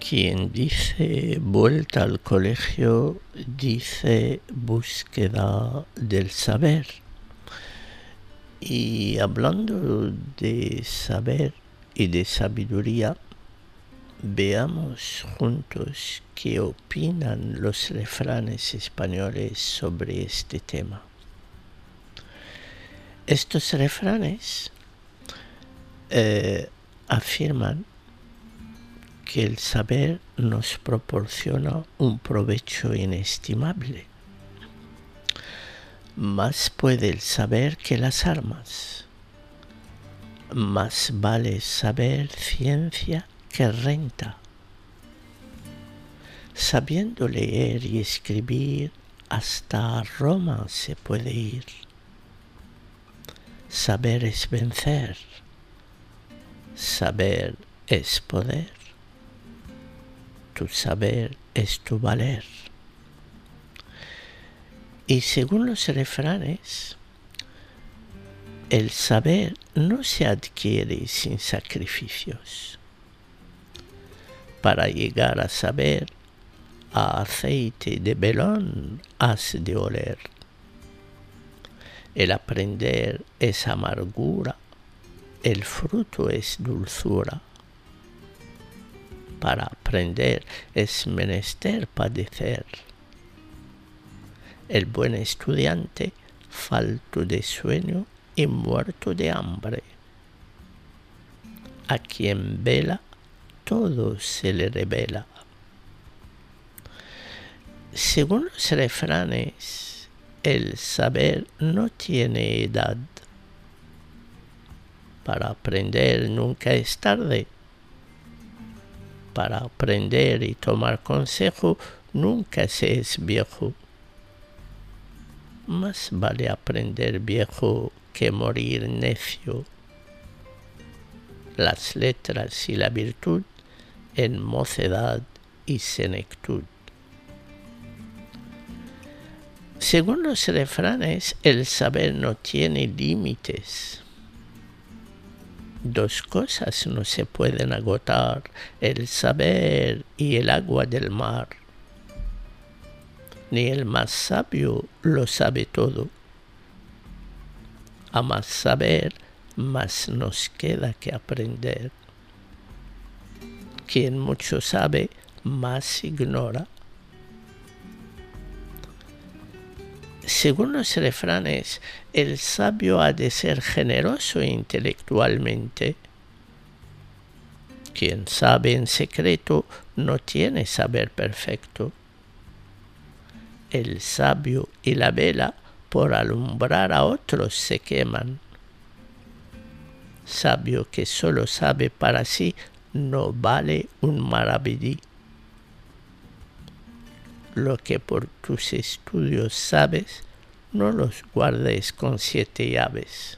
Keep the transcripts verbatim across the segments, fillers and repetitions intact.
Quien dice vuelta al colegio, dice búsqueda del saber. Y hablando de saber y de sabiduría, veamos juntos qué opinan los refranes españoles sobre este tema. Estos refranes eh, afirman que el saber nos proporciona un provecho inestimable. Más puede el saber que las armas. Más vale saber ciencia que renta. Sabiendo leer y escribir, hasta a Roma se puede ir. Saber es vencer. Saber es poder. Tu saber es tu valer. Y según los refranes, el saber no se adquiere sin sacrificios. Para llegar a saber, a aceite de melón has de oler. El aprender es amargura, el fruto es dulzura. Para aprender es menester padecer. El buen estudiante, falto de sueño y muerto de hambre. A quien vela, todo se le revela. Según los refranes, el saber no tiene edad. Para aprender nunca es tarde. Para aprender y tomar consejo nunca se es viejo. Más vale aprender viejo que morir necio. Las letras y la virtud en mocedad y senectud. Según los refranes, el saber no tiene límites. Dos cosas no se pueden agotar, el saber y el agua del mar. Ni el más sabio lo sabe todo. A más saber, más nos queda que aprender. Quien mucho sabe, más ignora. Según los refranes, el sabio ha de ser generoso intelectualmente. Quien sabe en secreto no tiene saber perfecto. El sabio y la vela por alumbrar a otros se queman. Sabio que solo sabe para sí no vale un maravedí. Lo que por tus estudios sabes, no los guardes con siete llaves.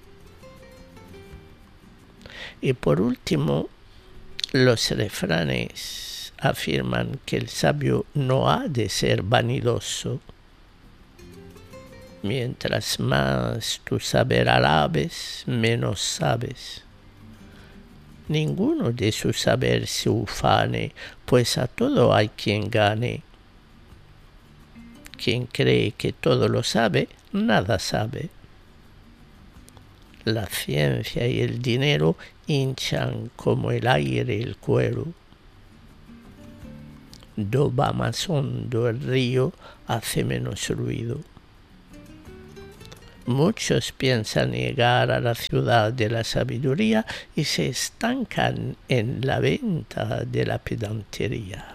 Y por último, los refranes afirman que el sabio no ha de ser vanidoso. Mientras más tu saber alabes, menos sabes. Ninguno de su saber se ufane, pues a todo hay quien gane. Quien cree que todo lo sabe, nada sabe. La ciencia y el dinero hinchan como el aire el cuero. Do va más hondo el río, hace menos ruido. Muchos piensan llegar a la ciudad de la sabiduría y se estancan en la venta de la pedantería.